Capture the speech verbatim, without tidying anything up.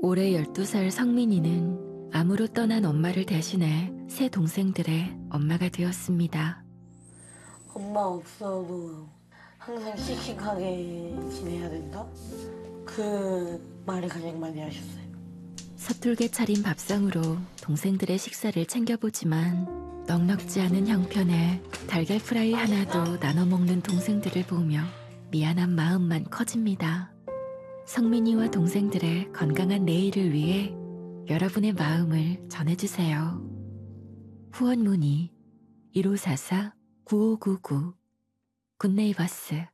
올해 열두 살 성민이는 암으로 떠난 엄마를 대신해 새 동생들의 엄마가 되었습니다. 엄마 없어도 항상 씩씩하게 지내야 된다? 그 말을 가장 많이 하셨어요. 서툴게 차린 밥상으로 동생들의 식사를 챙겨보지만 넉넉지 않은 형편에 달걀 프라이 하나도 나눠 먹는 동생들을 보며 미안한 마음만 커집니다. 성민이와 동생들의 건강한 내일을 위해 여러분의 마음을 전해주세요. 후원 문의 일오사사 구오구구 굿네이버스